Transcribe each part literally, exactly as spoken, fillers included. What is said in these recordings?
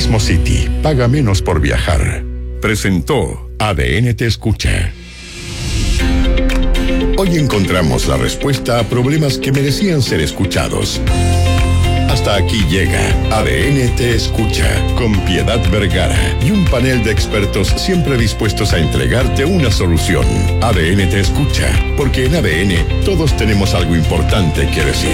Turismo City. Paga menos por viajar. Presentó A D N Te Escucha. Hoy encontramos la respuesta a problemas que merecían ser escuchados. Hasta aquí llega A D N Te Escucha, con Piedad Vergara y un panel de expertos siempre dispuestos a entregarte una solución. A D N Te Escucha, porque en A D N todos tenemos algo importante que decir.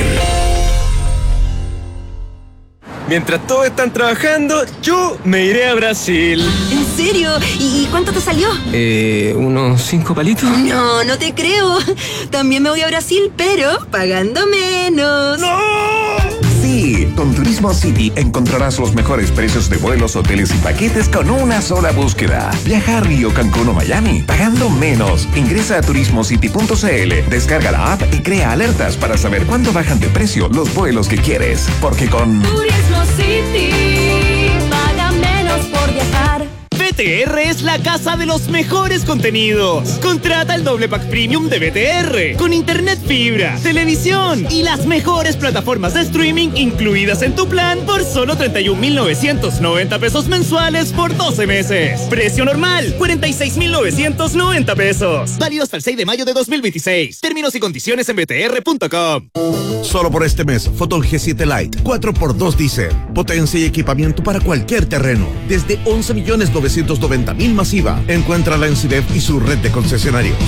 Mientras todos están trabajando, yo me iré a Brasil. ¿En serio? ¿Y cuánto te salió? Eh, unos cinco palitos. No, no te creo. También me voy a Brasil, pero pagando menos. ¡No! Sí, con Turismo City encontrarás los mejores precios de vuelos, hoteles y paquetes con una sola búsqueda. Viaja a Río, Cancún o Miami, pagando menos. Ingresa a turismo city punto c l, descarga la app y crea alertas para saber cuándo bajan de precio los vuelos que quieres. Porque con Turismo City, paga menos por viajar. B T R es la casa de los mejores contenidos. Contrata el doble pack premium de B T R con internet fibra, televisión y las mejores plataformas de streaming incluidas en tu plan por solo treinta y un mil novecientos noventa pesos mensuales por doce meses. Precio normal, cuarenta y seis mil novecientos noventa pesos. Válido hasta el seis de mayo de dos mil veintiséis. Términos y condiciones en b t r punto com. Solo por este mes, Fotol G siete Lite, cuatro por dos diésel. Potencia y equipamiento para cualquier terreno. Desde once millones novecientos noventa mil masiva. Encuéntrala en Cidef y su red de concesionarios.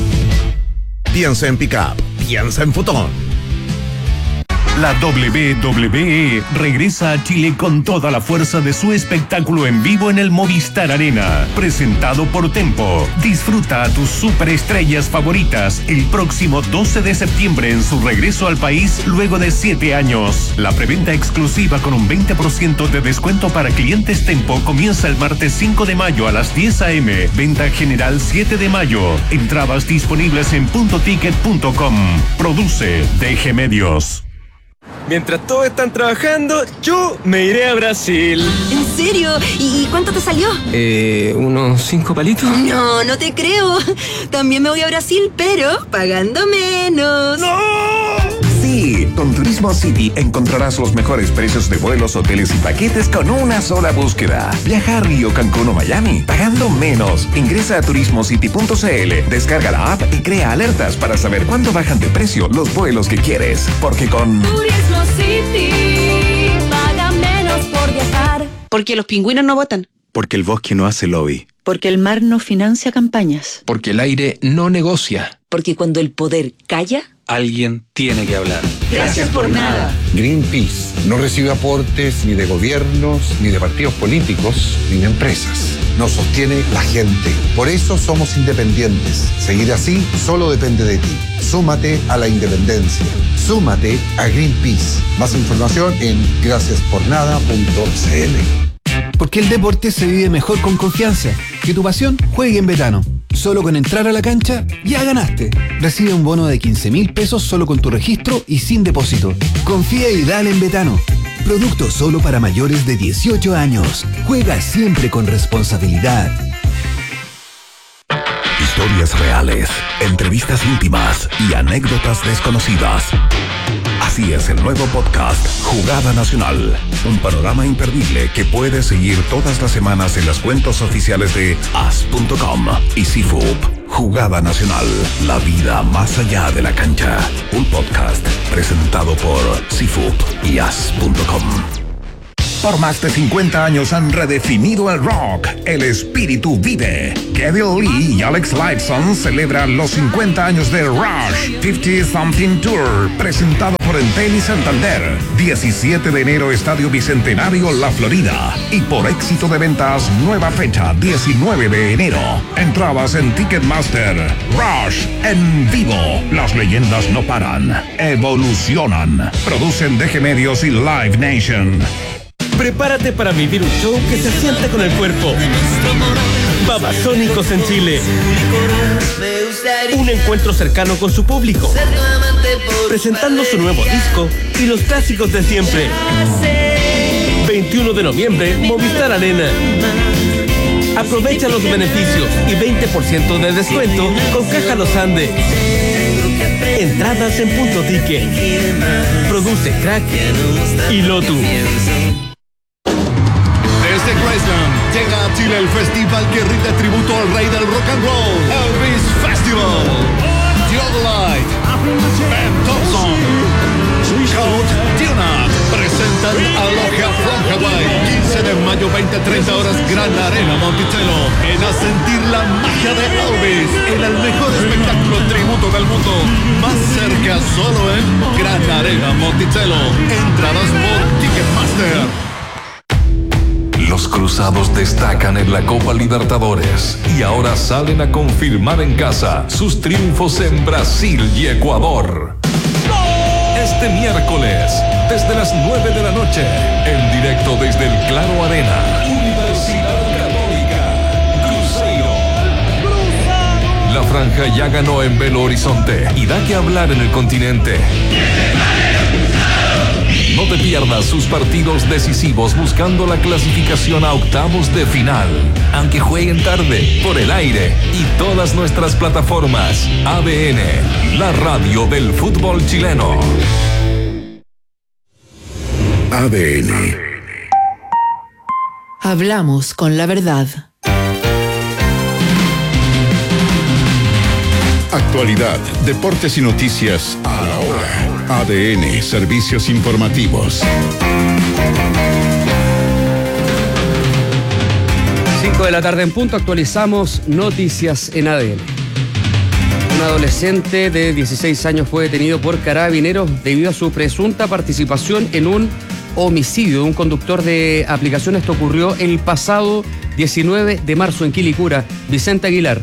Piensa en Pickup. Piensa en Fotón. La W W E regresa a Chile con toda la fuerza de su espectáculo en vivo en el Movistar Arena, presentado por Tempo. Disfruta a tus superestrellas favoritas el próximo doce de septiembre en su regreso al país luego de siete años. La preventa exclusiva con un veinte por ciento de descuento para clientes Tempo comienza el martes cinco de mayo a las diez a eme. Venta general siete de mayo. Entradas disponibles en punto ticket punto com. Produce D G Medios. Mientras todos están trabajando, yo me iré a Brasil. ¿En serio? ¿Y cuánto te salió? Eh, unos cinco palitos. No, no te creo. También me voy a Brasil, pero pagando menos. ¡No! Sí, con Turismo City encontrarás los mejores precios de vuelos, hoteles y paquetes con una sola búsqueda. Viaja a Río, Cancún o Miami, pagando menos. Ingresa a turismo city punto c l, descarga la app y crea alertas para saber cuándo bajan de precio los vuelos que quieres. Porque con Turismo City, paga menos por viajar. Porque los pingüinos no votan. Porque el bosque no hace lobby. Porque el mar no financia campañas. Porque el aire no negocia. Porque cuando el poder calla, alguien tiene que hablar. Gracias por nada. Greenpeace no recibe aportes ni de gobiernos, ni de partidos políticos, ni de empresas. Nos sostiene la gente. Por eso somos independientes. Seguir así solo depende de ti. Súmate a la independencia. Súmate a Greenpeace. Más información en gracias por nada punto c l. Porque el deporte se vive mejor con confianza. Que tu pasión juegue en Betano. Solo con entrar a la cancha, ya ganaste. Recibe un bono de quince mil pesos solo con tu registro y sin depósito. Confía y dale en Betano. Producto solo para mayores de dieciocho años. Juega siempre con responsabilidad. Historias reales, entrevistas íntimas y anécdotas desconocidas. Así es el nuevo podcast Jugada Nacional, un panorama imperdible que puedes seguir todas las semanas en las cuentas oficiales de as punto com y C F U P. Jugada Nacional, la vida más allá de la cancha. Un podcast presentado por C F U P y as punto com. Por más de cincuenta años han redefinido el rock. El espíritu vive. Kevin Lee y Alex Lifeson celebran los cincuenta años de Rush cincuenta Something Tour, presentado por Entel y Santander. diecisiete de enero, Estadio Bicentenario, La Florida. Y por éxito de ventas, nueva fecha, diecinueve de enero. Entradas en Ticketmaster. Rush en vivo. Las leyendas no paran, evolucionan. Producen D G Medios y Live Nation. Prepárate para vivir un show que se siente con el cuerpo. Babasónicos en Chile. Un encuentro cercano con su público, presentando su nuevo disco y los clásicos de siempre. veintiuno de noviembre, Movistar Arena. Aprovecha los beneficios y veinte por ciento de descuento con Caja Los Andes. Entradas en Punto Ticket. Produce Crack y Lotus. Desde Llega a Chile el festival que rinde tributo al rey del rock and roll, Elvis Festival. Theodolite, Ben Thompson, Count Tuna presentan a Logia from Hawaii. quince de mayo, veinte a treinta horas, Gran Arena Monticello. En a sentir la magia de Elvis en el mejor espectáculo tributo del mundo. Más cerca solo en Gran Arena Monticello. Entradas por Ticketmaster. Los cruzados destacan en la Copa Libertadores y ahora salen a confirmar en casa sus triunfos en Brasil y Ecuador. Este miércoles, desde las nueve de la noche, en directo desde el Claro Arena, Universidad Católica, Cruzeiro. La franja ya ganó en Belo Horizonte y da que hablar en el continente. No te pierdas sus partidos decisivos buscando la clasificación a octavos de final. Aunque jueguen tarde, por el aire y todas nuestras plataformas. A D N, la radio del fútbol chileno. A D N. Hablamos con la verdad. Actualidad, deportes y noticias a la hora. A D N, servicios informativos. cinco de la tarde en punto, actualizamos noticias en A D N. Un adolescente de dieciséis años fue detenido por carabineros debido a su presunta participación en un homicidio de un conductor de aplicación. Esto ocurrió el pasado diecinueve de marzo en Quilicura. Vicente Aguilar.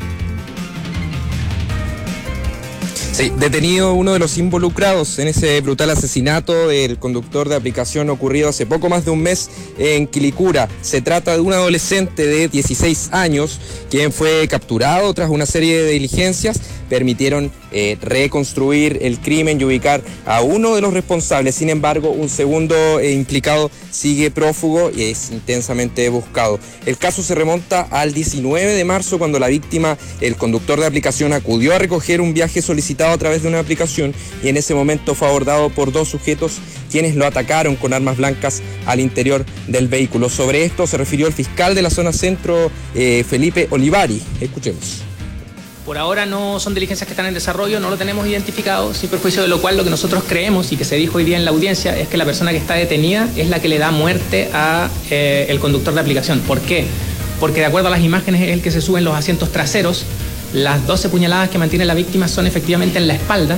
Sí, detenido uno de los involucrados en ese brutal asesinato del conductor de aplicación ocurrido hace poco más de un mes en Quilicura. Se trata de un adolescente de dieciséis años quien fue capturado tras una serie de diligencias. Permitieron eh, reconstruir el crimen y ubicar a uno de los responsables. Sin embargo, un segundo eh, implicado sigue prófugo y es intensamente buscado. El caso se remonta al diecinueve de marzo, cuando la víctima, el conductor de aplicación, acudió a recoger un viaje solicitado a través de una aplicación y en ese momento fue abordado por dos sujetos quienes lo atacaron con armas blancas al interior del vehículo. Sobre esto se refirió el fiscal de la zona centro, eh, Felipe Olivari. Escuchemos. Por ahora no son diligencias que están en desarrollo, no lo tenemos identificado, sin perjuicio de lo cual lo que nosotros creemos y que se dijo hoy día en la audiencia es que la persona que está detenida es la que le da muerte a eh, el conductor de aplicación. ¿Por qué? Porque de acuerdo a las imágenes es el que se sube en los asientos traseros. Las doce puñaladas que mantiene la víctima son efectivamente en la espalda.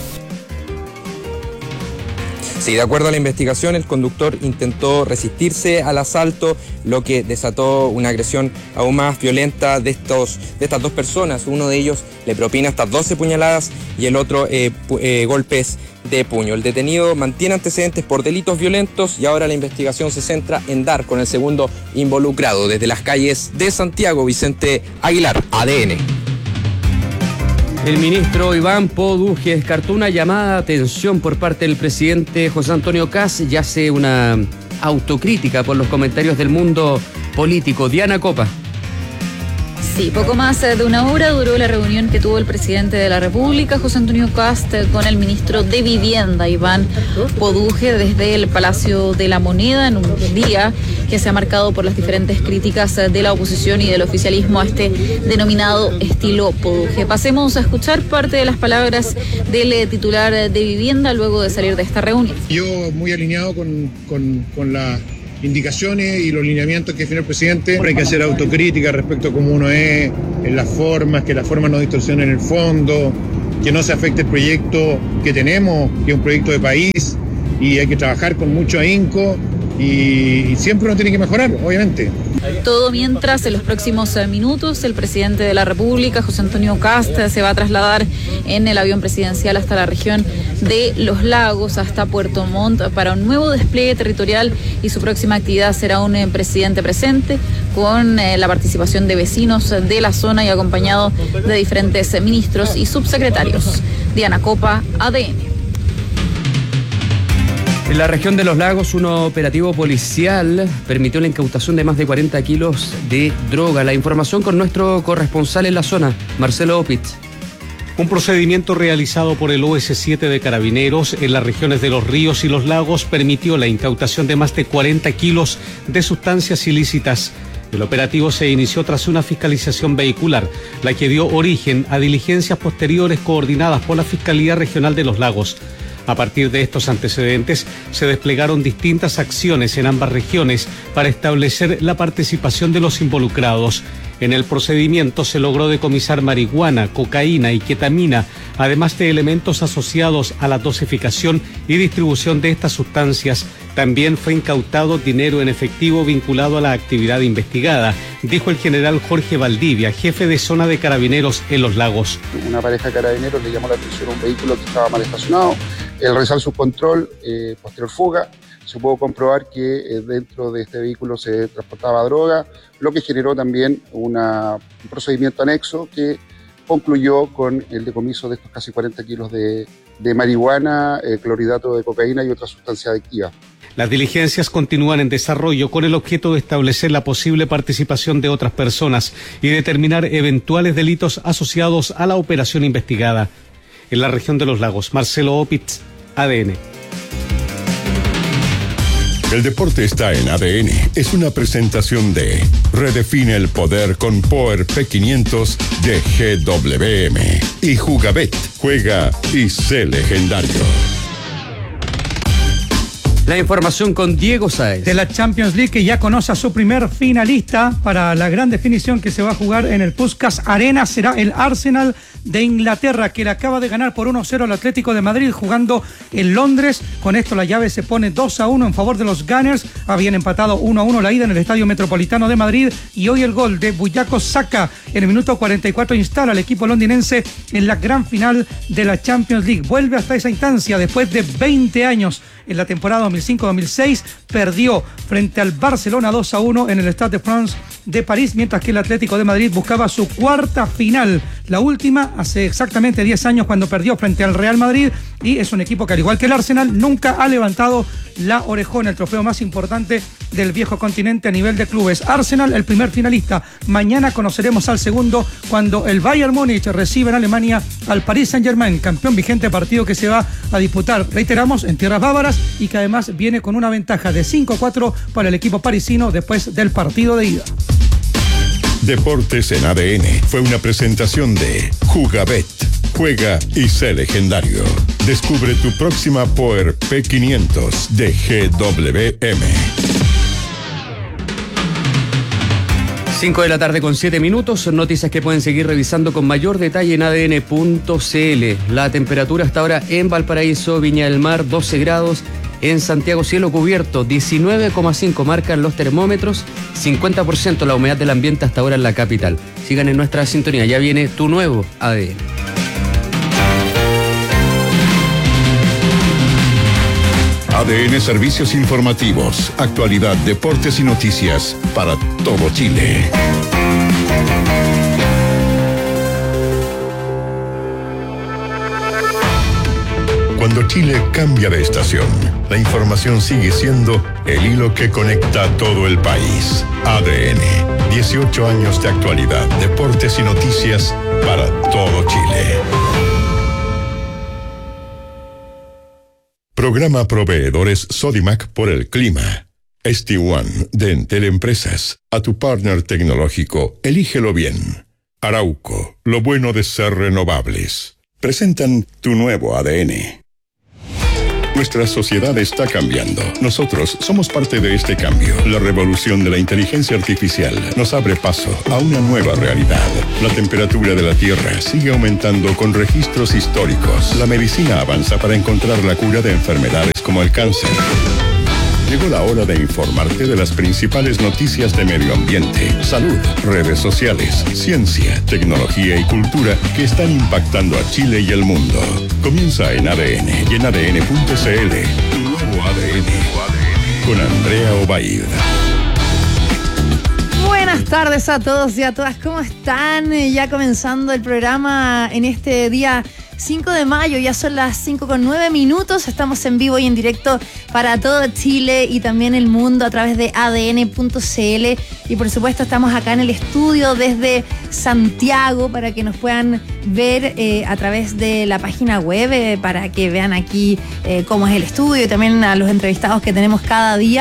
Sí, de acuerdo a la investigación, el conductor intentó resistirse al asalto, lo que desató una agresión aún más violenta de, estos, de estas dos personas. Uno de ellos le propina hasta doce puñaladas y el otro eh, eh, golpes de puño. El detenido mantiene antecedentes por delitos violentos y ahora la investigación se centra en dar con el segundo involucrado. Desde las calles de Santiago, Vicente Aguilar, A D N. El ministro Iván Poduje descartó una llamada de atención por parte del presidente José Antonio Kast y hace una autocrítica por los comentarios del mundo político. Diana Copa. Sí, poco más de una hora duró la reunión que tuvo el presidente de la República, José Antonio Kast, con el ministro de Vivienda, Iván Poduje, desde el Palacio de la Moneda, en un día que se ha marcado por las diferentes críticas de la oposición y del oficialismo a este denominado estilo Poduje. Pasemos a escuchar parte de las palabras del titular de Vivienda luego de salir de esta reunión. Yo muy alineado con, con, con la indicaciones y los lineamientos que define el presidente. Hay que hacer autocrítica respecto a cómo uno es, en las formas, que las formas no distorsionen el fondo, que no se afecte el proyecto que tenemos, que es un proyecto de país, y hay que trabajar con mucho ahínco y, y siempre uno tiene que mejorar, obviamente. Todo mientras en los próximos minutos el presidente de la República, José Antonio Kast, se va a trasladar en el avión presidencial hasta la región de Los Lagos, hasta Puerto Montt, para un nuevo despliegue territorial, y su próxima actividad será un eh, presidente presente con eh, la participación de vecinos de la zona y acompañado de diferentes eh, ministros y subsecretarios. Diana Copa, A D N. En la región de Los Lagos, un operativo policial permitió la incautación de más de cuarenta kilos de droga. La información con nuestro corresponsal en la zona, Marcelo Opitz. Un procedimiento realizado por el O S siete de Carabineros en las regiones de Los Ríos y Los Lagos permitió la incautación de más de cuarenta kilos de sustancias ilícitas. El operativo se inició tras una fiscalización vehicular, la que dio origen a diligencias posteriores coordinadas por la Fiscalía Regional de los Lagos. A partir de estos antecedentes, se desplegaron distintas acciones en ambas regiones para establecer la participación de los involucrados. En el procedimiento se logró decomisar marihuana, cocaína y ketamina, además de elementos asociados a la dosificación y distribución de estas sustancias. También fue incautado dinero en efectivo vinculado a la actividad investigada, dijo el general Jorge Valdivia, jefe de zona de Carabineros en Los Lagos. Una pareja de carabineros le llamó la atención a un vehículo que estaba mal estacionado. El realizar su control, eh, posterior fuga, se pudo comprobar que eh, dentro de este vehículo se transportaba droga, lo que generó también una, un procedimiento anexo que concluyó con el decomiso de estos casi cuarenta kilos de, de marihuana, eh, clorhidrato de cocaína y otra sustancia adictiva. Las diligencias continúan en desarrollo con el objeto de establecer la posible participación de otras personas y determinar eventuales delitos asociados a la operación investigada. En la región de Los Lagos, Marcelo Opitz, A D N. El deporte está en A D N. Es una presentación de Redefine el poder con Power P quinientos de G W M. Y Jugabet. Juega y sé legendario. La información con Diego Sáez. De la Champions League, que ya conoce a su primer finalista para la gran definición que se va a jugar en el Puskás Arena. Será el Arsenal de Inglaterra, que le acaba de ganar por uno cero al Atlético de Madrid jugando en Londres. Con esto la llave se pone dos a uno en favor de los Gunners. Habían empatado uno a uno la ida en el Estadio Metropolitano de Madrid, y hoy el gol de Bukayo Saka en el minuto cuarenta y cuatro instala al equipo londinense en la gran final de la Champions League. Vuelve hasta esa instancia después de veinte años. En la temporada dos mil cinco dos mil seis perdió frente al Barcelona dos a uno en el Stade de France de París, mientras que el Atlético de Madrid buscaba su cuarta final, la última hace exactamente diez años cuando perdió frente al Real Madrid, y es un equipo que, al igual que el Arsenal, nunca ha levantado la orejona, el trofeo más importante del viejo continente a nivel de clubes. Arsenal, el primer finalista. Mañana conoceremos al segundo cuando el Bayern Múnich recibe en Alemania al Paris Saint-Germain, campeón vigente, partido que se va a disputar, reiteramos, en tierras bávaras, y que además viene con una ventaja de cinco a cuatro para el equipo parisino después del partido de ida. Deportes en A D N fue una presentación de Jugabet. Juega y sé legendario. Descubre tu próxima Power P quinientos de G W M. cinco de la tarde con siete minutos, son noticias que pueden seguir revisando con mayor detalle en A D N punto C L. La temperatura hasta ahora en Valparaíso, Viña del Mar, doce grados. En Santiago, cielo cubierto, diecinueve coma cinco marcan los termómetros, cincuenta por ciento la humedad del ambiente hasta ahora en la capital. Sigan en nuestra sintonía, ya viene tu nuevo A D N. A D N Servicios Informativos, actualidad, deportes y noticias para todo Chile. Cuando Chile cambia de estación, la información sigue siendo el hilo que conecta todo el país. A D N, dieciocho años de actualidad, deportes y noticias para todo Chile. Programa Proveedores Sodimac por el clima. S T One de Entel Empresas. A tu partner tecnológico, elígelo bien. Arauco, lo bueno de ser renovables. Presentan tu nuevo A D N. Nuestra sociedad está cambiando. Nosotros somos parte de este cambio. La revolución de la inteligencia artificial nos abre paso a una nueva realidad. La temperatura de la Tierra sigue aumentando con registros históricos. La medicina avanza para encontrar la cura de enfermedades como el cáncer. Llegó la hora de informarte de las principales noticias de medio ambiente, salud, redes sociales, ciencia, tecnología y cultura que están impactando a Chile y el mundo. Comienza en A D N y en A D N punto C L. Tu nuevo A D N con Andrea Obaid. Buenas tardes a todos y a todas, ¿cómo están? Ya comenzando el programa en este día cinco de mayo, ya son las cinco con nueve minutos, estamos en vivo y en directo para todo Chile y también el mundo a través de A D N punto C L, y por supuesto estamos acá en el estudio desde Santiago para que nos puedan ver eh, a través de la página web, eh, para que vean aquí eh, cómo es el estudio y también a los entrevistados que tenemos cada día.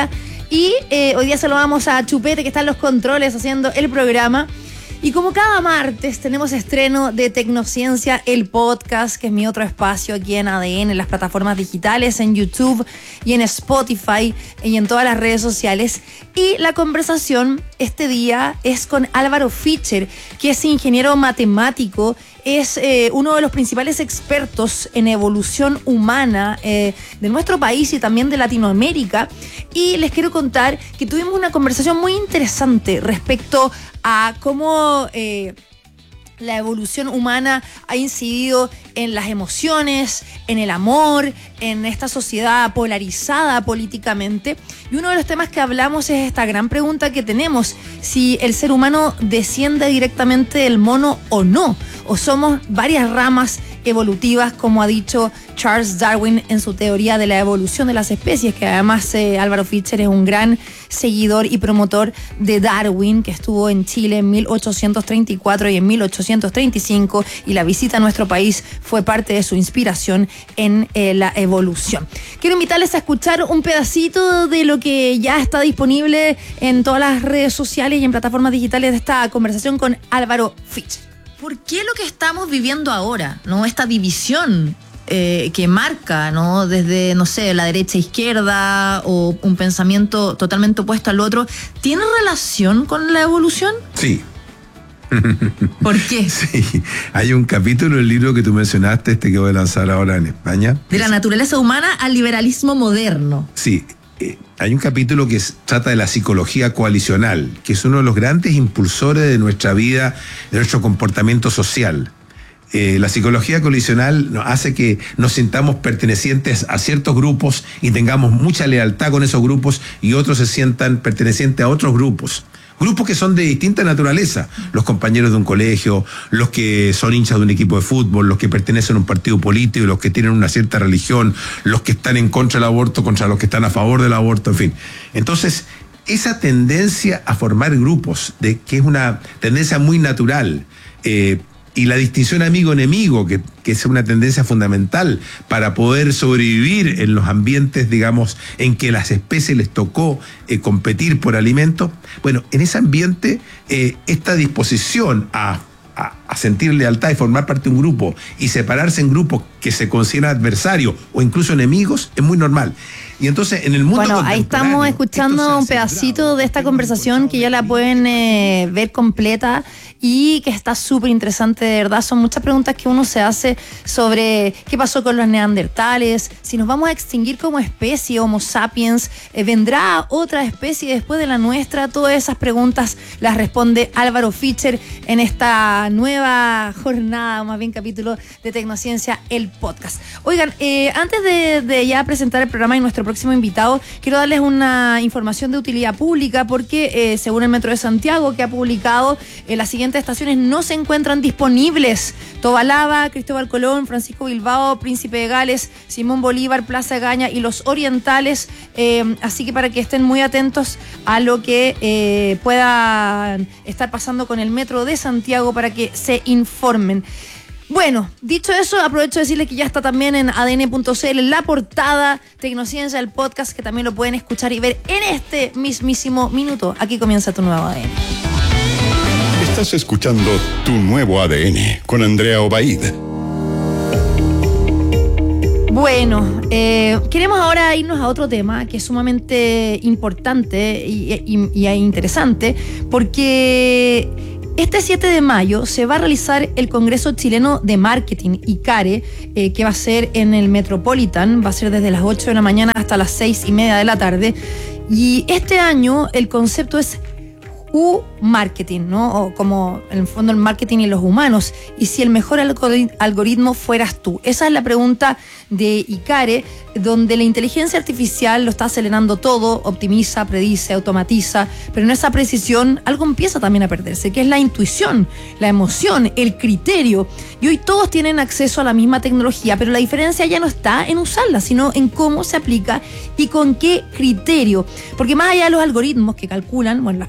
Y eh, hoy día saludamos a Chupete, que está en los controles haciendo el programa. Y como cada martes tenemos estreno de Tecnociencia, el podcast, que es mi otro espacio aquí en A D N, en las plataformas digitales, en YouTube y en Spotify y en todas las redes sociales. Y la conversación este día es con Álvaro Fischer, que es ingeniero matemático, es eh, uno de los principales expertos en evolución humana eh, de nuestro país y también de Latinoamérica. Y les quiero contar que tuvimos una conversación muy interesante respecto a cómo eh, la evolución humana ha incidido en las emociones, en el amor, en esta sociedad polarizada políticamente. Y uno de los temas que hablamos es esta gran pregunta que tenemos: si el ser humano desciende directamente del mono o no, o somos varias ramas evolutivas, como ha dicho Charles Darwin en su teoría de la evolución de las especies, que además eh, Álvaro Fischer es un gran seguidor y promotor de Darwin, que estuvo en Chile en mil ochocientos treinta y cuatro y en mil ochocientos treinta y cinco, y la visita a nuestro país fue parte de su inspiración en eh, la evolución. Quiero invitarles a escuchar un pedacito de lo que ya está disponible en todas las redes sociales y en plataformas digitales de esta conversación con Álvaro Fischer. ¿Por qué lo que estamos viviendo ahora, no, esta división eh, que marca, no, desde, no sé, la derecha izquierda o un pensamiento totalmente opuesto al otro, tiene relación con la evolución? Sí. ¿Por qué? Sí, hay un capítulo del libro que tú mencionaste, este que voy a lanzar ahora en España. De la naturaleza humana al liberalismo moderno. Sí. Eh, hay un capítulo que es, trata de la psicología coalicional, que es uno de los grandes impulsores de nuestra vida, de nuestro comportamiento social. Eh, la psicología coalicional nos hace que nos sintamos pertenecientes a ciertos grupos y tengamos mucha lealtad con esos grupos, y otros se sientan pertenecientes a otros grupos. Grupos que son de distinta naturaleza, los compañeros de un colegio, los que son hinchas de un equipo de fútbol, los que pertenecen a un partido político, los que tienen una cierta religión, los que están en contra del aborto, contra los que están a favor del aborto, en fin. Entonces, esa tendencia a formar grupos, de, que es una tendencia muy natural, eh, y la distinción amigo-enemigo, que, que es una tendencia fundamental para poder sobrevivir en los ambientes, digamos, en que las especies les tocó eh, competir por alimento. Bueno, en ese ambiente, eh, esta disposición a, a, a sentir lealtad y formar parte de un grupo y separarse en grupos que se consideran adversarios o incluso enemigos es muy normal. Y entonces en el mundo Bueno, ahí estamos escuchando un pedacito de esta conversación que ya la pueden eh, ver completa y que está súper interesante, de verdad. Son muchas preguntas que uno se hace sobre qué pasó con los neandertales, si nos vamos a extinguir como especie, Homo sapiens, eh, vendrá otra especie después de la nuestra. Todas esas preguntas las responde Álvaro Fischer en esta nueva jornada, o más bien capítulo de Tecnociencia, el podcast. Oigan, eh, antes de, de ya presentar el programa y nuestro próximo invitado, quiero darles una información de utilidad pública, porque eh, según el Metro de Santiago, que ha publicado, eh, las siguientes estaciones no se encuentran disponibles: Tobalaba, Cristóbal Colón, Francisco Bilbao, Príncipe de Gales, Simón Bolívar, Plaza Gaña y Los Orientales. Eh, así que para que estén muy atentos a lo que eh, puedan estar pasando con el Metro de Santiago, para que se informen. Bueno, dicho eso, aprovecho de decirles que ya está también en A D N punto C L la portada Tecnociencia, el podcast, que también lo pueden escuchar y ver en este mismísimo minuto. Aquí comienza tu nuevo A D N. Estás escuchando Tu Nuevo A D N con Andrea Obaid. Bueno, eh, queremos ahora irnos a otro tema que es sumamente importante y, y, y interesante, porque este siete de mayo se va a realizar el Congreso Chileno de Marketing, ICARE, eh, que va a ser en el Metropolitan, va a ser desde las ocho de la mañana hasta las seis y media de la tarde. Y este año el concepto es U-Marketing, ¿no? O como en el fondo el marketing y los humanos. Y si el mejor algoritmo fueras tú. Esa es la pregunta de ICARE, donde la inteligencia artificial lo está acelerando todo, optimiza, predice, automatiza, pero en esa precisión algo empieza también a perderse, que es la intuición, la emoción, el criterio. Y hoy todos tienen acceso a la misma tecnología, pero la diferencia ya no está en usarla, sino en cómo se aplica y con qué criterio. Porque más allá de los algoritmos que calculan, bueno, las personas también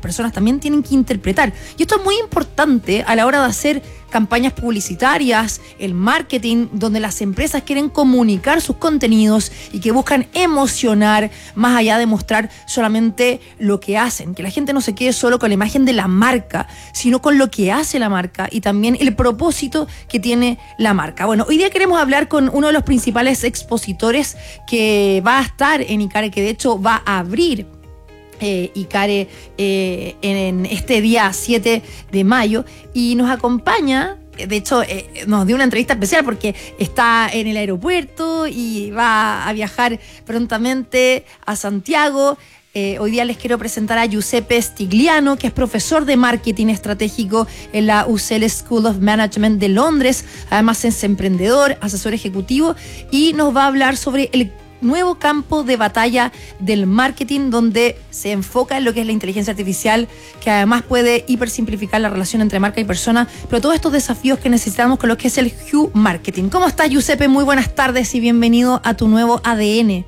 también tienen que interpretar. Y esto es muy importante a la hora de hacer campañas publicitarias, el marketing, donde las empresas quieren comunicar sus contenidos y que buscan emocionar más allá de mostrar solamente lo que hacen. Que la gente no se quede solo con la imagen de la marca, sino con lo que hace la marca y también el propósito que tiene la marca. Bueno, hoy día queremos hablar con uno de los principales expositores que va a estar en ICARE, que de hecho va a abrir Eh, ICARE eh, en este día siete de mayo, y nos acompaña, de hecho eh, nos dio una entrevista especial porque está en el aeropuerto y va a viajar prontamente a Santiago. Eh, hoy día les quiero presentar a Giuseppe Stigliano, que es profesor de marketing estratégico en la U C L School of Management de Londres. Además es emprendedor, asesor ejecutivo, y nos va a hablar sobre el nuevo campo de batalla del marketing, donde se enfoca en lo que es la inteligencia artificial, que además puede hipersimplificar la relación entre marca y persona, pero todos estos desafíos que necesitamos con lo que es el Hue Marketing. ¿Cómo estás, Giuseppe? Muy buenas tardes y bienvenido a tu nuevo A D N.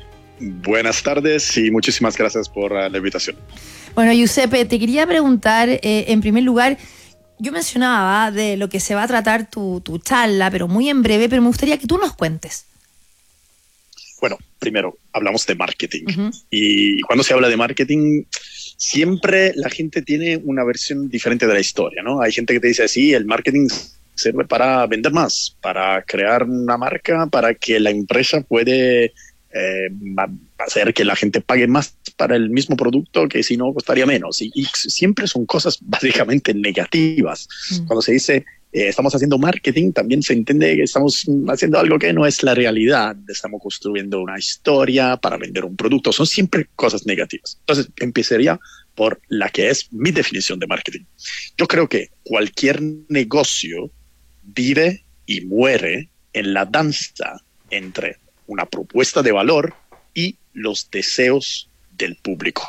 Buenas tardes y muchísimas gracias por uh, la invitación. Bueno, Giuseppe, te quería preguntar, eh, en primer lugar, yo mencionaba de lo que se va a tratar tu, tu charla, pero muy en breve, pero me gustaría que tú nos cuentes. Bueno, primero, hablamos de marketing. Uh-huh. Y cuando se habla de marketing, siempre la gente tiene una versión diferente de la historia, ¿no? Hay gente que te dice, sí, el marketing sirve para vender más, para crear una marca, para que la empresa puede eh, hacer que la gente pague más para el mismo producto que si no costaría menos. Y, y siempre son cosas básicamente negativas. Uh-huh. Cuando se dice Eh, estamos haciendo marketing, también se entiende que estamos haciendo algo que no es la realidad. Estamos construyendo una historia para vender un producto. Son siempre cosas negativas. Entonces, empezaría por la que es mi definición de marketing. Yo creo que cualquier negocio vive y muere en la danza entre una propuesta de valor y los deseos del público.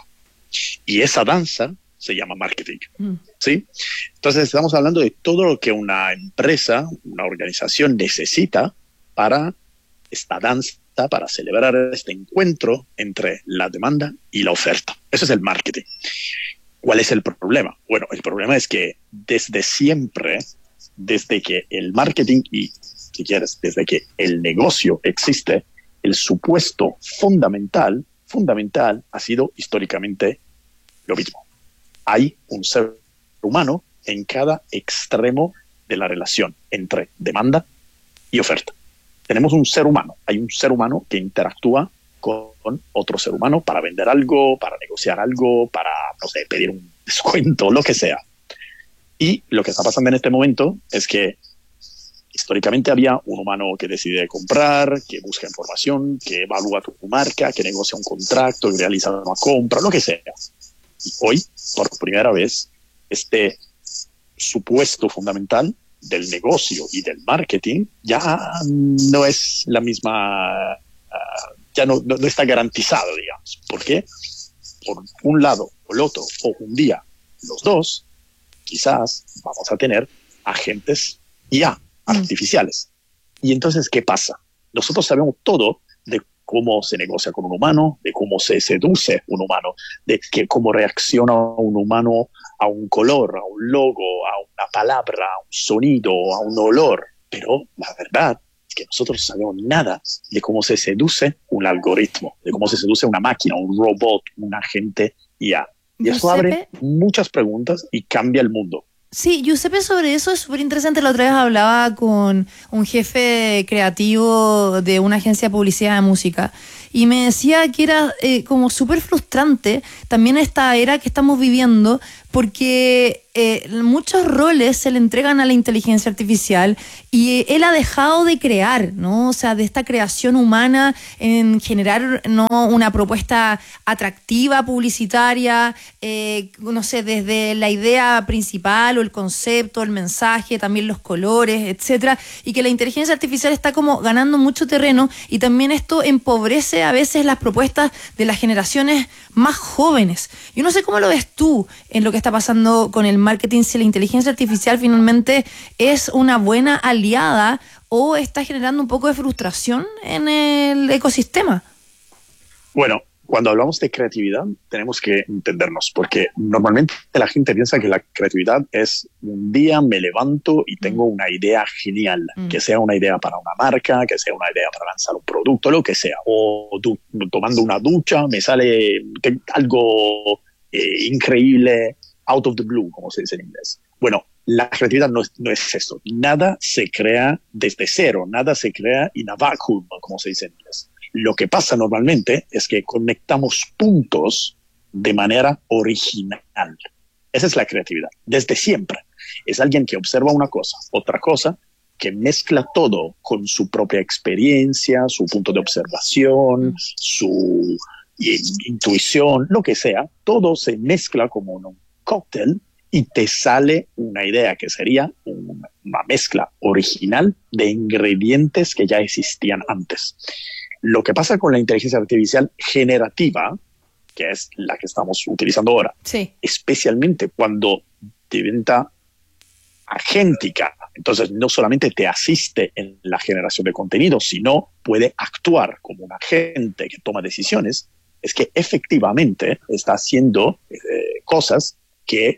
Y esa danza se llama marketing, mm. ¿sí? Entonces estamos hablando de todo lo que una empresa, una organización necesita para esta danza, para celebrar este encuentro entre la demanda y la oferta. Eso es el marketing. ¿Cuál es el problema? Bueno, el problema es que desde siempre, desde que el marketing y, si quieres, desde que el negocio existe, el supuesto fundamental, fundamental ha sido históricamente lo mismo. Hay un ser humano en cada extremo de la relación entre demanda y oferta. Tenemos un ser humano. Hay un ser humano que interactúa con otro ser humano para vender algo, para negociar algo, para, no sé, pedir un descuento, lo que sea. Y lo que está pasando en este momento es que históricamente había un humano que decide comprar, que busca información, que evalúa tu marca, que negocia un contrato, que realiza una compra, lo que sea. Y hoy, por primera vez, este supuesto fundamental del negocio y del marketing ya no es la misma, uh, ya no, no, no está garantizado, digamos. ¿Por qué? Por un lado o el otro, o un día los dos, quizás vamos a tener agentes I A, artificiales. Y entonces, ¿qué pasa? Nosotros sabemos todo de cómo se negocia con un humano, de cómo se seduce un humano, de que, cómo reacciona un humano a un color, a un logo, a una palabra, a un sonido, a un olor. Pero la verdad es que nosotros no sabemos nada de cómo se seduce un algoritmo, de cómo se seduce una máquina, un robot, un agente I A. Y eso abre muchas preguntas y cambia el mundo. Sí, Giuseppe, sobre eso es súper interesante. La otra vez hablaba con un jefe creativo de una agencia de publicidad de música y me decía que era eh, como súper frustrante también esta era que estamos viviendo, porque eh, muchos roles se le entregan a la inteligencia artificial y él ha dejado de crear, ¿no? O sea, de esta creación humana en generar, ¿no?, una propuesta atractiva, publicitaria, eh, no sé, desde la idea principal o el concepto, el mensaje, también los colores, etcétera, y que la inteligencia artificial está como ganando mucho terreno, y también esto empobrece a veces las propuestas de las generaciones más jóvenes. Yo no sé cómo lo ves tú en lo que está pasando con el marketing, si la inteligencia artificial finalmente es una buena aliada o está generando un poco de frustración en el ecosistema. Bueno, Cuando hablamos de creatividad, tenemos que entendernos, porque normalmente la gente piensa que la creatividad es un día me levanto y tengo una idea genial, mm. que sea una idea para una marca, que sea una idea para lanzar un producto, lo que sea. O du- tomando una ducha me sale algo eh, increíble, out of the blue, como se dice en inglés. Bueno, la creatividad no es, no es eso. Nada se crea desde cero, nada se crea in a vacuum, como se dice en inglés. Lo que pasa normalmente es que conectamos puntos de manera original. Esa es la creatividad, desde siempre. Es alguien que observa una cosa, otra cosa, que mezcla todo con su propia experiencia, su punto de observación, su intuición, lo que sea. Todo se mezcla como un cóctel y te sale una idea que sería una, una mezcla original de ingredientes que ya existían antes. Lo que pasa con la inteligencia artificial generativa, que es la que estamos utilizando ahora, sí. especialmente cuando diventa agéntica, entonces no solamente te asiste en la generación de contenido, sino puede actuar como un agente que toma decisiones, es que efectivamente está haciendo eh, cosas que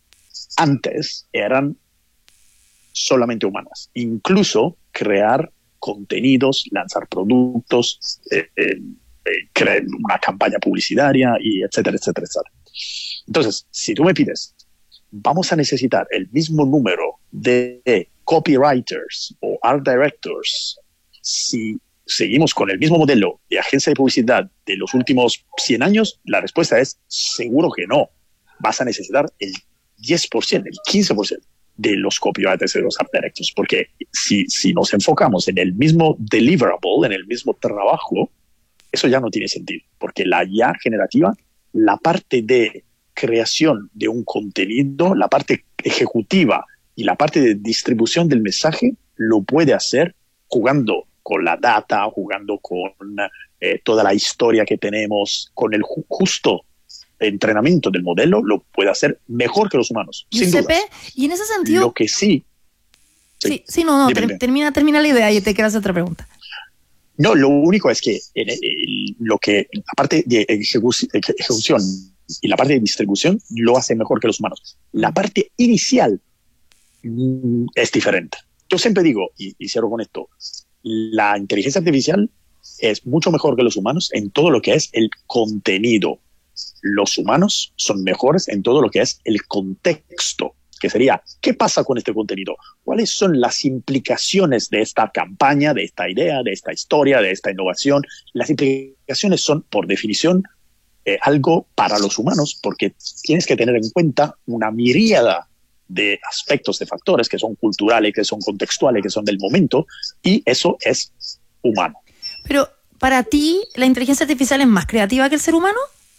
antes eran solamente humanas, incluso crear contenidos, lanzar productos, eh, eh, eh, crear una campaña publicitaria, y etcétera, etcétera, etcétera. Entonces, si tú me pides, vamos a necesitar el mismo número de copywriters o art directors si seguimos con el mismo modelo de agencia de publicidad de los últimos cien años, la respuesta es seguro que no. Vas a necesitar el diez por ciento, el quince por ciento de los copywriters y de los art directors, porque si, si nos enfocamos en el mismo deliverable, en el mismo trabajo, eso ya no tiene sentido, porque la I A generativa, la parte de creación de un contenido, la parte ejecutiva y la parte de distribución del mensaje, lo puede hacer jugando con la data, jugando con eh, toda la historia que tenemos, con el ju- justo entrenamiento del modelo, lo puede hacer mejor que los humanos. Sin Giuseppe, dudas. y en ese sentido... Lo que sí... Sí, sí, sí no, no, dime, ter- dime. termina, termina la idea y te quiero hacer otra pregunta. No, lo único es que en el- lo que la parte de ejecu- ejecución y la parte de distribución lo hace mejor que los humanos. La parte inicial mm, es diferente. Yo siempre digo, y, y cierro con esto, la inteligencia artificial es mucho mejor que los humanos en todo lo que es el contenido. Los humanos son mejores en todo lo que es el contexto, que sería, ¿qué pasa con este contenido? ¿Cuáles son las implicaciones de esta campaña, de esta idea, de esta historia, de esta innovación? Las implicaciones son, por definición, eh, algo para los humanos, porque tienes que tener en cuenta una miríada de aspectos, de factores que son culturales, que son contextuales, que son del momento, y eso es humano. Pero, ¿para ti la inteligencia artificial es más creativa que el ser humano?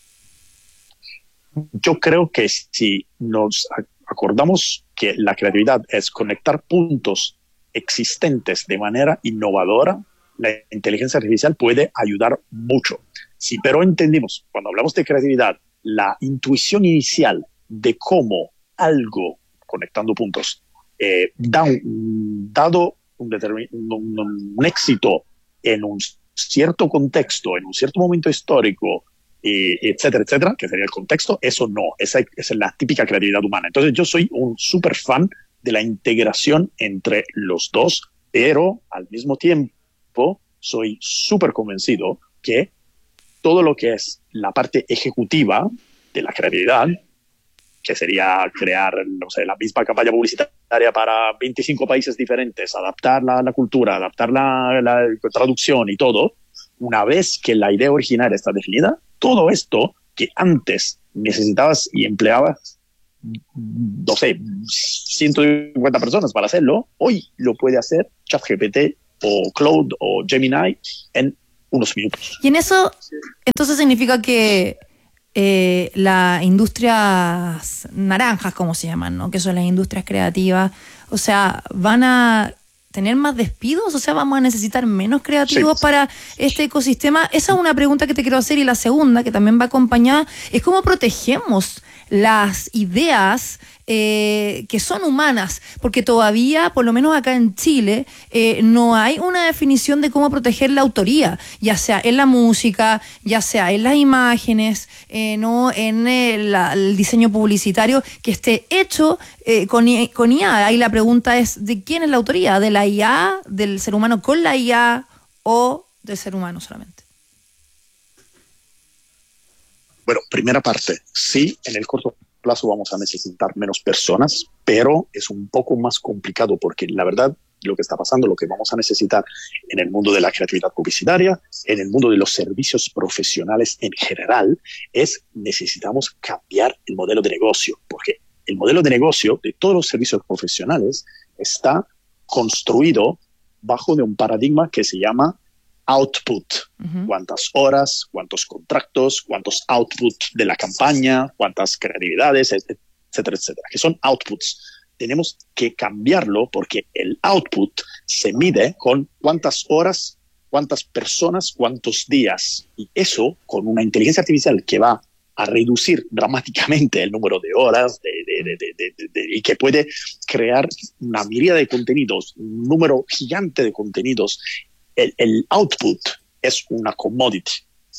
Yo creo que si nos acordamos que la creatividad es conectar puntos existentes de manera innovadora, la inteligencia artificial puede ayudar mucho. Si pero entendimos, cuando hablamos de creatividad, la intuición inicial de cómo algo, conectando puntos, eh, da un, dado un, determin, un, un éxito en un cierto contexto, en un cierto momento histórico, eh, etcétera, etcétera, que sería el contexto, eso no, esa, esa es la típica creatividad humana. Entonces yo soy un súper fan de la integración entre los dos, pero al mismo tiempo soy súper convencido que todo lo que es la parte ejecutiva de la creatividad, que sería crear, no sé, la misma campaña publicitaria para veinticinco países diferentes, adaptar la, la cultura, adaptar la, la traducción y todo, una vez que la idea original está definida, todo esto que antes necesitabas y empleabas, no sé, ciento cincuenta personas para hacerlo, hoy lo puede hacer ChatGPT o Claude o Gemini en unos minutos. Y en eso, entonces significa que eh, las industrias naranjas, como se llaman, ¿no? Que son las industrias creativas, o sea, van a tener más despidos, o sea, vamos a necesitar menos creativos sí. para este ecosistema. Esa es una pregunta que te quiero hacer, y la segunda, que también va acompañada, es cómo protegemos las ideas eh, que son humanas, porque todavía, por lo menos acá en Chile, eh, no hay una definición de cómo proteger la autoría, ya sea en la música, ya sea en las imágenes, eh, no en el, la, el diseño publicitario, que esté hecho eh, con, con I A. Ahí la pregunta es, ¿de quién es la autoría? ¿De la I A, del ser humano con la I A o del ser humano solamente? Bueno, primera parte, sí, en el corto plazo vamos a necesitar menos personas, pero es un poco más complicado porque la verdad lo que está pasando, lo que vamos a necesitar en el mundo de la creatividad publicitaria, en el mundo de los servicios profesionales en general, es necesitamos cambiar el modelo de negocio, porque el modelo de negocio de todos los servicios profesionales está construido bajo de un paradigma que se llama output. Uh-huh. Cuántas horas, cuántos contratos, cuántos output de la campaña, cuántas creatividades, etcétera, etcétera, que son outputs. Tenemos que cambiarlo porque el output se mide con cuántas horas, cuántas personas, cuántos días. Y eso con una inteligencia artificial que va a reducir dramáticamente el número de horas de, de, de, de, de, de, de, y que puede crear una miríada de contenidos, un número gigante de contenidos. El, el output es una commodity.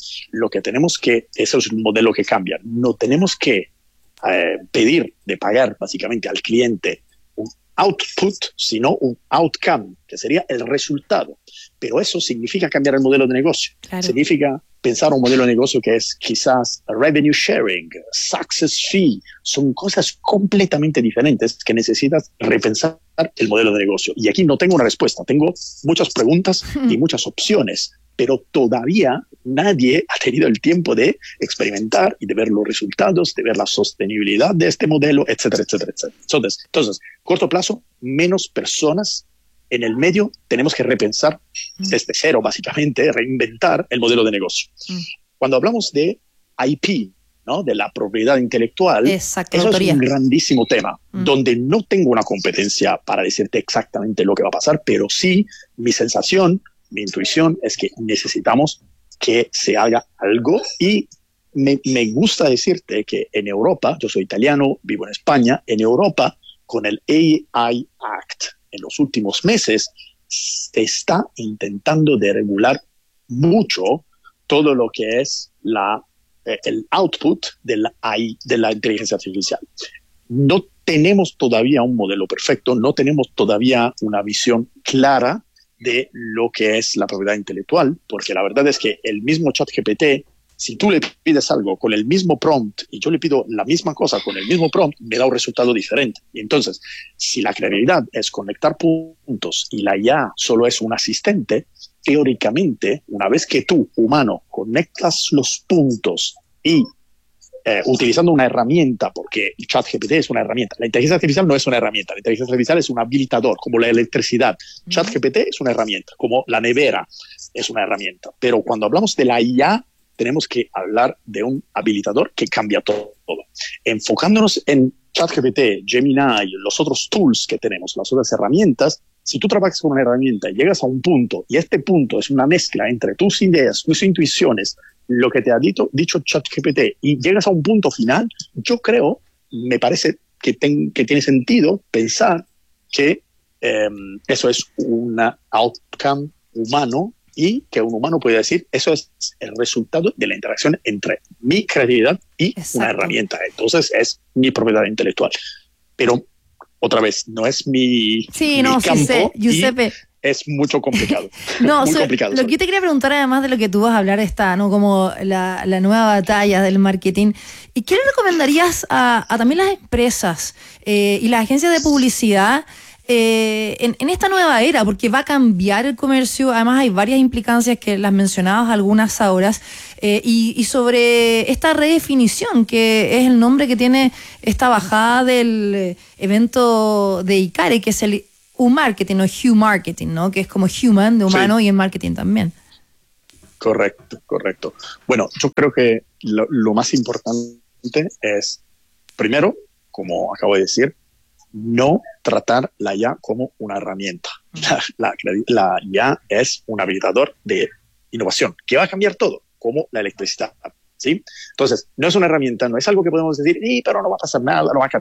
Lo que tenemos que, eso es un modelo que cambia. No tenemos que eh, pedir de pagar básicamente al cliente un output, sino un outcome, que sería el resultado. Pero eso significa cambiar el modelo de negocio. Claro. Significa pensar un modelo de negocio que es quizás revenue sharing, success fee. Son cosas completamente diferentes que necesitas repensar el modelo de negocio. Y aquí no tengo una respuesta, tengo muchas preguntas y muchas opciones, pero todavía nadie ha tenido el tiempo de experimentar y de ver los resultados, de ver la sostenibilidad de este modelo, etcétera, etcétera, etcétera. Entonces, entonces corto plazo, menos personas. En el medio tenemos que repensar desde cero, básicamente, reinventar el modelo de negocio. Mm. Cuando hablamos de I P, ¿no? De la propiedad intelectual, Exacto, eso autoría. Es un grandísimo tema, mm. donde no tengo una competencia para decirte exactamente lo que va a pasar, pero sí mi sensación, mi intuición es que necesitamos que se haga algo y me, me gusta decirte que en Europa, yo soy italiano, vivo en España, en Europa con el A I Act, en los últimos meses se está intentando de regular mucho todo lo que es la, eh, el output de la, de la inteligencia artificial. No tenemos todavía un modelo perfecto, no tenemos todavía una visión clara de lo que es la propiedad intelectual, porque la verdad es que el mismo ChatGPT, si tú le pides algo con el mismo prompt y yo le pido la misma cosa con el mismo prompt, me da un resultado diferente. Y entonces, si la creatividad es conectar puntos y la I A solo es un asistente, teóricamente, una vez que tú, humano, conectas los puntos y eh, utilizando una herramienta, porque el ChatGPT es una herramienta, la inteligencia artificial no es una herramienta, la inteligencia artificial es un habilitador, como la electricidad. Mm. ChatGPT es una herramienta, como la nevera es una herramienta. Pero cuando hablamos de la I A, tenemos que hablar de un habilitador que cambia todo. Enfocándonos en ChatGPT, Gemini, los otros tools que tenemos, las otras herramientas, si tú trabajas con una herramienta y llegas a un punto, y este punto es una mezcla entre tus ideas, tus intuiciones, lo que te ha dicho, dicho ChatGPT, y llegas a un punto final, yo creo, me parece que, ten, que tiene sentido pensar que eh, eso es un outcome humano y que un humano puede decir, eso es el resultado de la interacción entre mi creatividad y Exacto. una herramienta. Entonces es mi propiedad intelectual. Pero, otra vez, no es mi, sí, mi no, campo sí sé, Giuseppe. Es mucho complicado. no, Muy so, complicado lo que yo te quería preguntar, además de lo que tú vas a hablar, está, ¿no? Como la, la nueva batalla del marketing. ¿Y qué le recomendarías a, a también las empresas eh, y las agencias de publicidad Eh, en, en esta nueva era, porque va a cambiar el comercio? Además hay varias implicancias que las mencionabas algunas ahora, eh, y, y sobre esta redefinición que es el nombre que tiene esta bajada del evento de ICARE, que es el U-Marketing o Hu-Marketing, ¿no? Que es como human de humano, sí. Y el marketing también. Correcto, correcto. Bueno, yo creo que lo, lo más importante es, primero, como acabo de decir, no tratar la I A como una herramienta. La, la, la I A es un habilitador de innovación que va a cambiar todo, como la electricidad, ¿sí? Entonces, no es una herramienta, no es algo que podemos decir, sí, pero no va a pasar nada, no va a,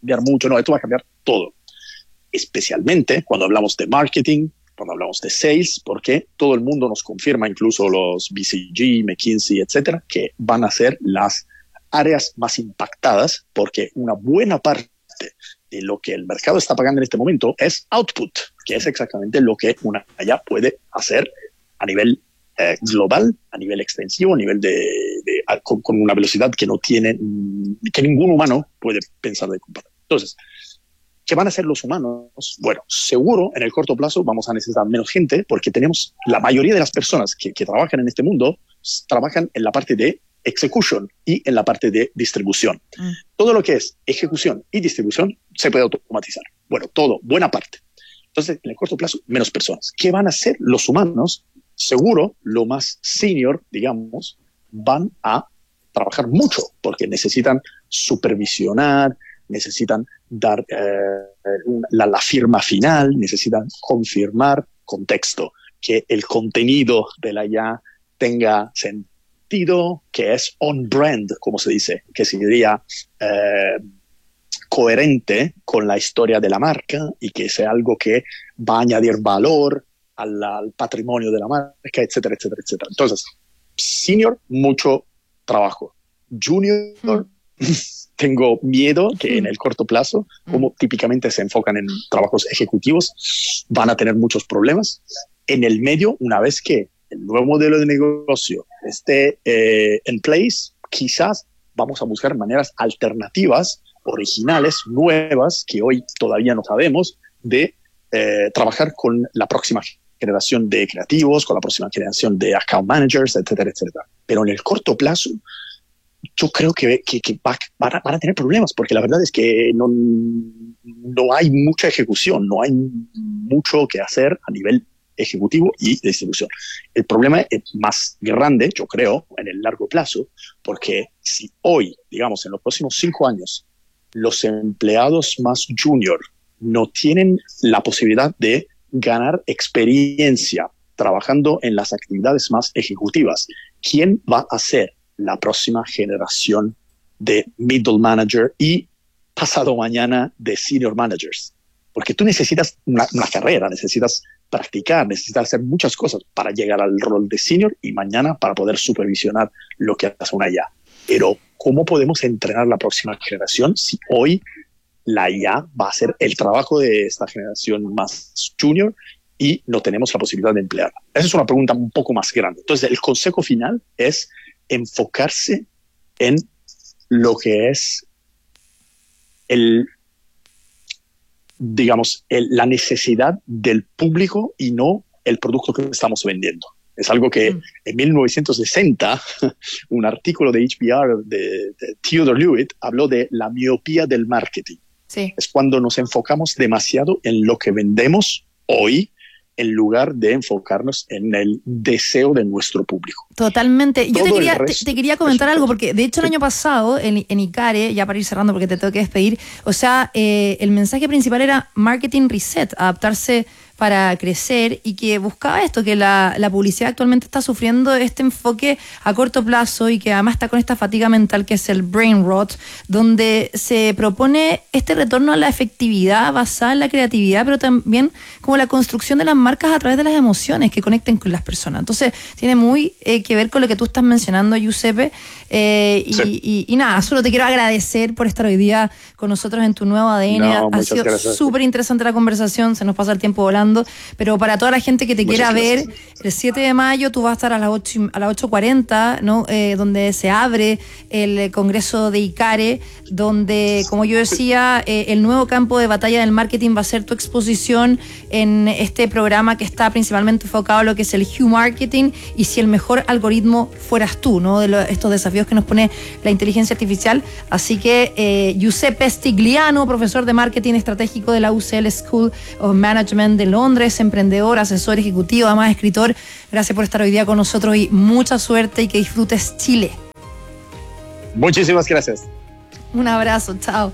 cambiar mucho, no, esto va a cambiar todo. Especialmente cuando hablamos de marketing, cuando hablamos de sales, porque todo el mundo nos confirma, incluso los B C G, McKinsey, etcétera, que van a ser las áreas más impactadas, porque una buena parte de lo que el mercado está pagando en este momento es output, que es exactamente lo que una I A puede hacer a nivel eh, global, a nivel extensivo, a nivel de, de a, con, con una velocidad que no tiene, que ningún humano puede pensar de comparar. Entonces, ¿qué van a hacer los humanos? Bueno, seguro en el corto plazo vamos a necesitar menos gente, porque tenemos la mayoría de las personas que, que trabajan en este mundo trabajan en la parte de execution y en la parte de distribución. Mm. Todo lo que es ejecución y distribución se puede automatizar. Bueno, todo, buena parte. Entonces, en el corto plazo, menos personas. ¿Qué van a hacer los humanos? Seguro, lo más senior, digamos, van a trabajar mucho, porque necesitan supervisionar, necesitan dar eh, la, la firma final, necesitan confirmar contexto, que el contenido de la I A tenga sentido, que es on-brand, como se dice, que sería eh, coherente con la historia de la marca y que sea algo que va a añadir valor al, al patrimonio de la marca, etcétera, etcétera, etcétera. Entonces, senior, mucho trabajo. Junior, mm. tengo miedo que mm. en el corto plazo, como típicamente se enfocan en trabajos ejecutivos, van a tener muchos problemas. En el medio, una vez que el nuevo modelo de negocio esté eh, en place, quizás vamos a buscar maneras alternativas, originales, nuevas, que hoy todavía no sabemos, de eh, trabajar con la próxima generación de creativos, con la próxima generación de account managers, etcétera, etcétera. Pero en el corto plazo, yo creo que, que, que va, van, a, van a tener problemas, porque la verdad es que no, no hay mucha ejecución, no hay mucho que hacer a nivel ejecutivo y distribución. El problema es más grande, yo creo, en el largo plazo, porque si hoy, digamos, en los próximos cinco años, los empleados más junior no tienen la posibilidad de ganar experiencia trabajando en las actividades más ejecutivas, ¿quién va a ser la próxima generación de middle manager y pasado mañana de senior managers? Porque tú necesitas una, una carrera, necesitas practicar, necesitas hacer muchas cosas para llegar al rol de senior y mañana para poder supervisionar lo que hace una I A. Pero, ¿cómo podemos entrenar la próxima generación si hoy la I A va a hacer el trabajo de esta generación más junior y no tenemos la posibilidad de emplearla? Esa es una pregunta un poco más grande. Entonces, el consejo final es enfocarse en lo que es el digamos, el, la necesidad del público y no el producto que estamos vendiendo. Es algo que mm. en mil novecientos sesenta, un artículo de H B R de, de Theodore Lewitt habló de la miopía del marketing. Sí. Es cuando nos enfocamos demasiado en lo que vendemos hoy en lugar de enfocarnos en el deseo de nuestro público. Totalmente. Yo te quería, resto, te, te quería comentar algo, porque de hecho el sí. año pasado en, en ICARE, ya para ir cerrando porque te tengo que despedir, o sea, eh, el mensaje principal era marketing reset, adaptarse para crecer, y que buscaba esto, que la, la publicidad actualmente está sufriendo este enfoque a corto plazo y que además está con esta fatiga mental que es el brain rot, donde se propone este retorno a la efectividad basada en la creatividad, pero también como la construcción de las marcas a través de las emociones que conecten con las personas. Entonces tiene muy eh, que ver con lo que tú estás mencionando, Giuseppe, eh, y, sí. y, y nada, solo te quiero agradecer por estar hoy día con nosotros en tu nuevo A D N. No, ha sido súper interesante la conversación, se nos pasa el tiempo volando. Pero para toda la gente que te Muchas quiera gracias. ver, el siete de mayo tú vas a estar a las ocho, a las ocho cuarenta, ¿no? Eh, donde se abre el Congreso de ICARE, donde, como yo decía, eh, el nuevo campo de batalla del marketing va a ser tu exposición en este programa que está principalmente enfocado a lo que es el Hue Marketing, y si el mejor algoritmo fueras tú, ¿no? De lo, estos desafíos que nos pone la inteligencia artificial. Así que eh, Giuseppe Stigliano, profesor de marketing estratégico de la U C L School of Management de Londres, emprendedor, asesor ejecutivo, además escritor. Gracias por estar hoy día con nosotros y mucha suerte y que disfrutes Chile. Muchísimas gracias. Un abrazo, chao.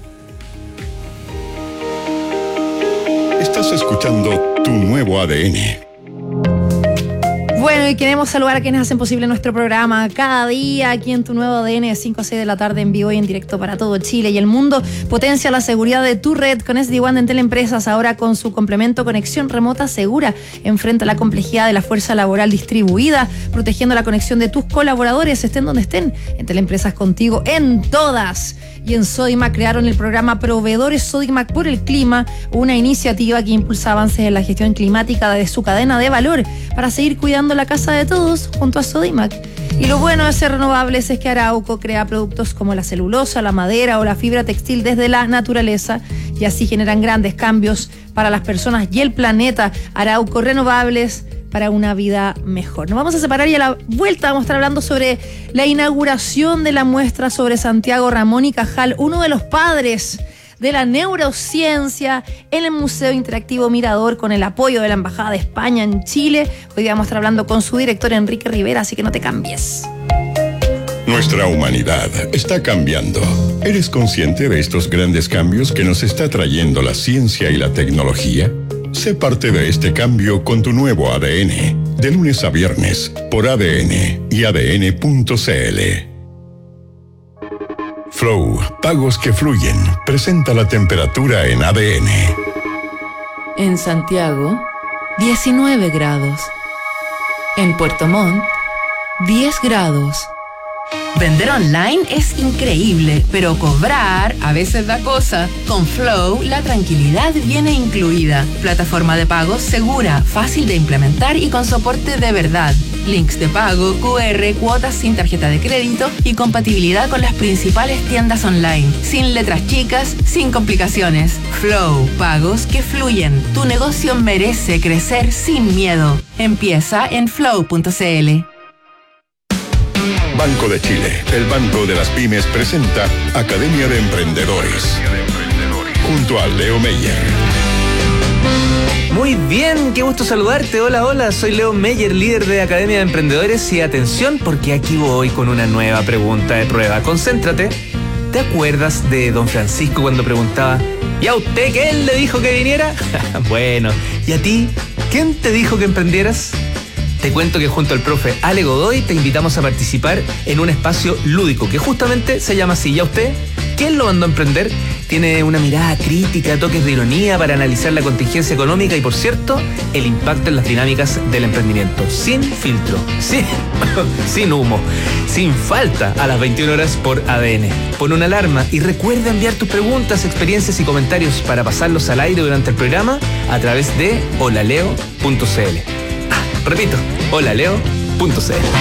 Estás escuchando Tu Nuevo A D N. Bueno, y queremos saludar a quienes hacen posible nuestro programa cada día aquí en tu nuevo A D N de cinco a seis de la tarde en vivo y en directo para todo Chile y el mundo. Potencia la seguridad de tu red con S D WAN de Entel Empresas, ahora con su complemento conexión remota segura. Enfrenta la complejidad de la fuerza laboral distribuida, protegiendo la conexión de tus colaboradores, estén donde estén. Entel Empresas contigo en todas. Y en Sodimac crearon el programa Proveedores Sodimac por el Clima, una iniciativa que impulsa avances en la gestión climática de su cadena de valor para seguir cuidando la casa de todos junto a Sodimac. Y lo bueno de ser renovables es que Arauco crea productos como la celulosa, la madera o la fibra textil desde la naturaleza y así generan grandes cambios para las personas y el planeta. Arauco Renovables, para una vida mejor. Nos vamos a separar y a la vuelta vamos a estar hablando sobre la inauguración de la muestra sobre Santiago Ramón y Cajal, uno de los padres de la neurociencia, en el Museo Interactivo Mirador, con el apoyo de la Embajada de España en Chile. Hoy día vamos a estar hablando con su director Enrique Rivera, así que no te cambies. Nuestra humanidad está cambiando. ¿Eres consciente de estos grandes cambios que nos está trayendo la ciencia y la tecnología? Sé parte de este cambio con tu nuevo A D N, de lunes a viernes, por A D N y A D N punto C L. Flow, pagos que fluyen, presenta la temperatura en A D N. En Santiago, diecinueve grados. En Puerto Montt, diez grados. Vender online es increíble, pero cobrar a veces da cosa. Con Flow, la tranquilidad viene incluida. Plataforma de pagos segura, fácil de implementar y con soporte de verdad. Links de pago, Q R, cuotas sin tarjeta de crédito y compatibilidad con las principales tiendas online. Sin letras chicas, sin complicaciones. Flow, pagos que fluyen. Tu negocio merece crecer sin miedo. Empieza en flow punto c l. Banco de Chile, el banco de las pymes, presenta Academia de Emprendedores, junto a Leo Meyer. Muy bien, qué gusto saludarte. Hola, hola, soy Leo Meyer, líder de Academia de Emprendedores. Y atención, porque aquí voy con una nueva pregunta de prueba. Concéntrate. ¿Te acuerdas de don Francisco cuando preguntaba: ¿y a usted quién le dijo que viniera? Bueno, ¿y a ti? ¿Quién te dijo que emprendieras? Te cuento que junto al profe Ale Godoy te invitamos a participar en un espacio lúdico que justamente se llama así. ¿Ya usted? ¿Quién lo mandó a emprender? Tiene una mirada crítica, toques de ironía para analizar la contingencia económica y, por cierto, el impacto en las dinámicas del emprendimiento. Sin filtro, sin, sin humo, sin falta, a las veintiuna horas por A D N. Pon una alarma y recuerda enviar tus preguntas, experiencias y comentarios para pasarlos al aire durante el programa a través de holaleo punto c l. Repito, holaleo punto c l.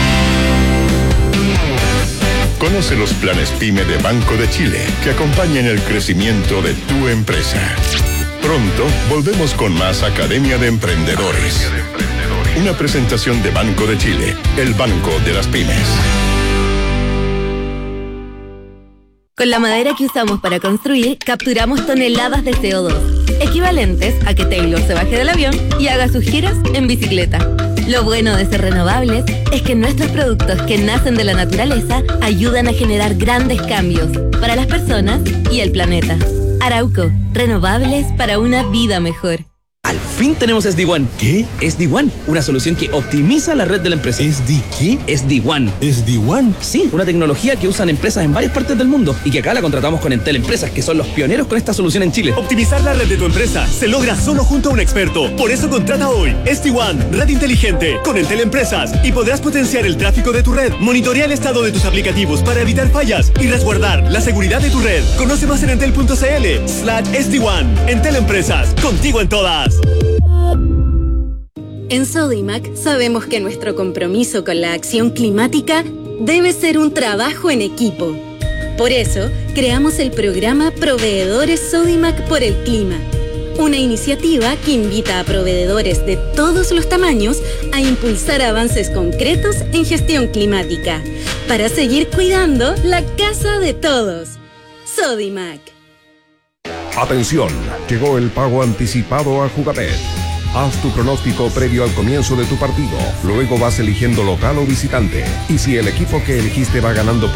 Conoce los planes PYME de Banco de Chile que acompañan el crecimiento de tu empresa. Pronto volvemos con más Academia de Emprendedores. Una presentación de Banco de Chile, el banco de las pymes. Con la madera que usamos para construir, capturamos toneladas de C O dos, equivalentes a que Taylor se baje del avión y haga sus giras en bicicleta. Lo bueno de ser renovables es que nuestros productos que nacen de la naturaleza ayudan a generar grandes cambios para las personas y el planeta. Arauco, renovables para una vida mejor. Al fin tenemos S D WAN. ¿Qué? S D WAN, una solución que optimiza la red de la empresa. ¿S D qué? S D WAN. ¿S D WAN? Sí, una tecnología que usan empresas en varias partes del mundo y que acá la contratamos con Entel Empresas, que son los pioneros con esta solución en Chile. Optimizar la red de tu empresa se logra solo junto a un experto. Por eso contrata hoy S D WAN, red inteligente, con Entel Empresas, y podrás potenciar el tráfico de tu red, monitorear el estado de tus aplicativos para evitar fallas y resguardar la seguridad de tu red. Conoce más en entel punto c l slash S D WAN. Entel Empresas, contigo en todas. En Sodimac sabemos que nuestro compromiso con la acción climática debe ser un trabajo en equipo. Por eso, creamos el programa Proveedores Sodimac por el Clima, una iniciativa que invita a proveedores de todos los tamaños a impulsar avances concretos en gestión climática, para seguir cuidando la casa de todos. Sodimac. Atención, llegó el pago anticipado a Jugabet. Haz tu pronóstico previo al comienzo de tu partido. Luego vas eligiendo local o visitante. Y si el equipo que elegiste va ganando por